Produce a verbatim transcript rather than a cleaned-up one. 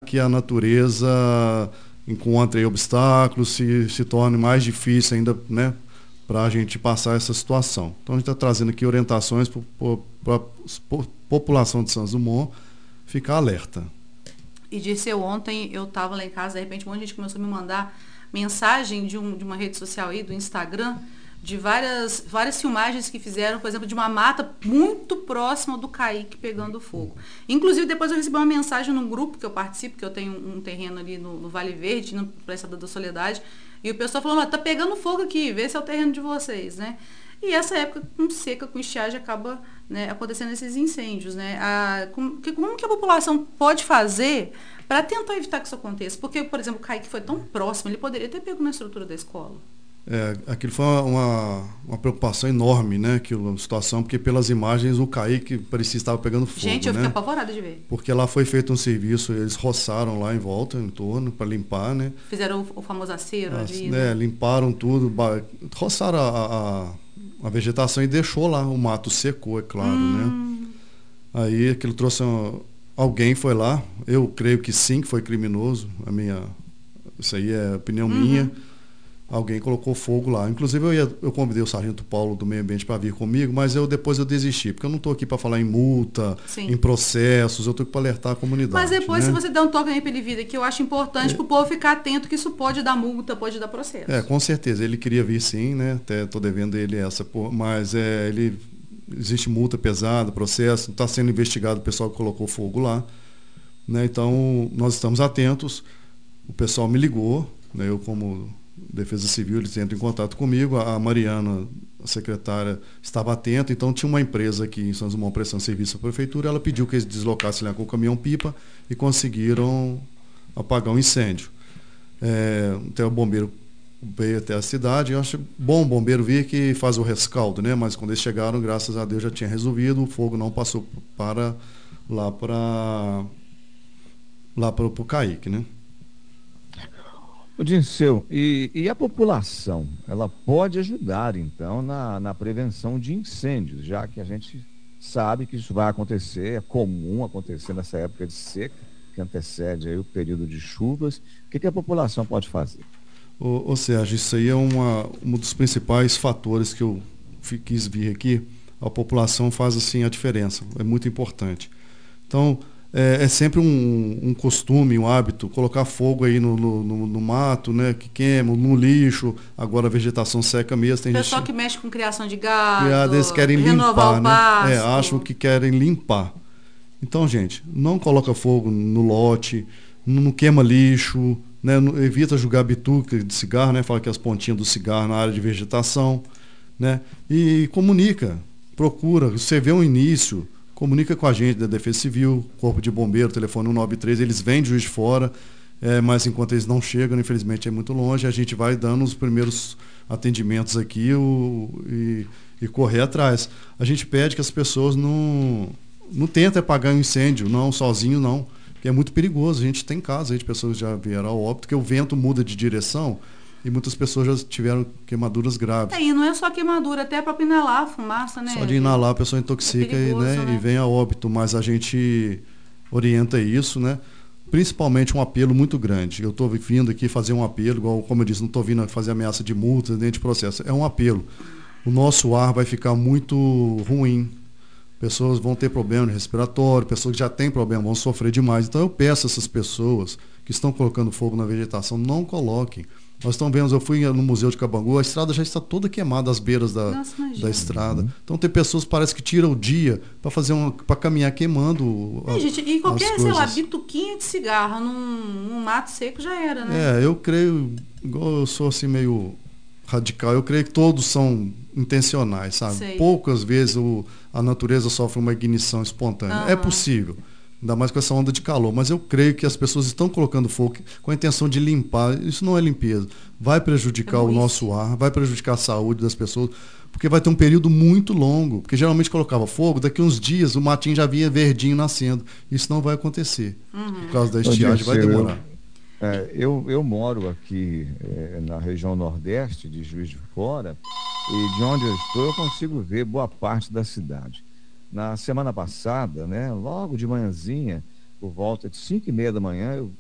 que a natureza encontre obstáculos, se, se torne mais difícil ainda, né, para a gente passar essa situação. Então a gente está trazendo aqui orientações para a população de Santos Dumont ficar alerta. E disse eu ontem, eu estava lá em casa, de repente um monte de gente começou a me mandar mensagem de, um, de uma rede social aí, do Instagram, de várias, várias filmagens que fizeram, por exemplo, de uma mata muito próxima do Caique pegando fogo. Inclusive, depois eu recebi uma mensagem num grupo que eu participo, que eu tenho um terreno ali no, no Vale Verde, no Praça da Soledade, e o pessoal falou, tá pegando fogo aqui, vê se é o terreno de vocês, né? E essa época, com seca, com estiagem, acaba, né, acontecendo esses incêndios, né? A, como, que, como que a população pode fazer para tentar evitar que isso aconteça? Porque, por exemplo, o Caique foi tão próximo, ele poderia ter pego na estrutura da escola. É, aquilo foi uma, uma preocupação enorme, né, aquilo, a situação, porque pelas imagens o Caique parecia estar pegando fogo. Gente, eu né? fiquei apavorada de ver. Porque lá foi feito um serviço, eles roçaram lá em volta, em torno, para limpar, né? Fizeram o, o famoso acero As, ali, né? né? Limparam tudo, roçaram a, a, a vegetação e deixou lá, o mato secou, é claro, hum. né? Aí aquilo trouxe, um, alguém foi lá, eu creio que sim, que foi criminoso, a minha, isso aí é opinião uhum. minha. Alguém colocou fogo lá. Inclusive, eu, ia, eu convidei o sargento Paulo do Meio Ambiente para vir comigo, mas eu depois eu desisti, porque eu não estou aqui para falar em multa, Sim. em processos, eu estou aqui para alertar a comunidade. Mas depois, né? se você der um toque aí para ele vir aqui, eu acho importante é. para o povo ficar atento que isso pode dar multa, pode dar processo. É, com certeza. Ele queria vir sim, né? Até estou devendo ele essa, mas é, ele, existe multa pesada, processo, está sendo investigado o pessoal que colocou fogo lá. Né? Então, nós estamos atentos. O pessoal me ligou, né? Eu como Defesa Civil, eles entram em contato comigo, a Mariana, a secretária, estava atenta, então tinha uma empresa aqui em Santos Dumont prestando serviço à prefeitura, ela pediu que eles deslocassem lá com o caminhão-pipa e conseguiram apagar o incêndio. É, até o bombeiro veio até a cidade, eu acho bom o bombeiro vir que faz o rescaldo, né? Mas quando eles chegaram, graças a Deus já tinha resolvido, o fogo não passou para lá para lá para o Caique, né? O Dirceu, e, e a população, ela pode ajudar, então, na, na prevenção de incêndios, já que a gente sabe que isso vai acontecer, é comum acontecer nessa época de seca, que antecede aí o período de chuvas. O que, que a população pode fazer? Ô, ô Sérgio, isso aí é uma, um dos principais fatores que eu quis vir aqui. A população faz, assim, a diferença, é muito importante. Então, É, é sempre um, um costume, um hábito, colocar fogo aí no, no, no mato, né, que queima, no lixo, agora a vegetação seca mesmo. Tem pessoal gente que mexe com criação de gado, criado, eles querem renovar limpar, o pasto. né? É, acham que querem limpar. Então, gente, não coloca fogo no lote, não, não queima lixo, né, não, evita jogar bituca de cigarro, né, fala que as pontinhas do cigarro na área de vegetação, né, e comunica, procura, você vê um início, comunica com a gente da Defesa Civil, Corpo de Bombeiro, telefone um nove três, eles vêm de Juiz de Fora, é, mas enquanto eles não chegam, infelizmente é muito longe, a gente vai dando os primeiros atendimentos aqui o, e, e correr atrás. A gente pede que as pessoas não, não tentem apagar um incêndio, não, sozinho não, porque é muito perigoso. A gente tem casos aí de pessoas que já vieram ao óbito, que o vento muda de direção, e muitas pessoas já tiveram queimaduras graves. É, e não é só queimadura, até para inalar a fumaça, né? Só de inalar a pessoa intoxica é perigoso, e, né, né? e vem a óbito, mas a gente orienta isso, né? Principalmente um apelo muito grande. Eu estou vindo aqui fazer um apelo, igual, como eu disse, não estou vindo fazer ameaça de multa, nem de processo. É um apelo. O nosso ar vai ficar muito ruim. Pessoas vão ter problema respiratório, pessoas que já têm problema vão sofrer demais. Então eu peço a essas pessoas que estão colocando fogo na vegetação, não coloquem. Nós estamos vendo, eu fui no Museu de Cabangu, a estrada já está toda queimada, as beiras da, Nossa, da estrada. Então tem pessoas que parece que tiram o dia para fazer um, para caminhar queimando. A, é, gente, e qualquer, sei lá, bituquinha de cigarro num, num mato seco já era, né? É, eu creio, igual eu sou assim meio radical, eu creio que todos são intencionais, sabe? Sei. Poucas vezes o, a natureza sofre uma ignição espontânea. Uhum. É possível. Ainda mais com essa onda de calor, mas eu creio que as pessoas estão colocando fogo com a intenção de limpar. Isso não é limpeza. Vai prejudicar é o nosso ar, vai prejudicar a saúde das pessoas, porque vai ter um período muito longo. Porque geralmente colocava fogo, daqui uns dias o matinho já vinha verdinho nascendo. Isso não vai acontecer. Uhum. Por causa da estiagem, vai demorar. Eu, é, eu, eu moro aqui é, na região nordeste de Juiz de Fora, e de onde eu estou eu consigo ver boa parte da cidade. Na semana passada, né, logo de manhãzinha, por volta de cinco e meia da manhã, eu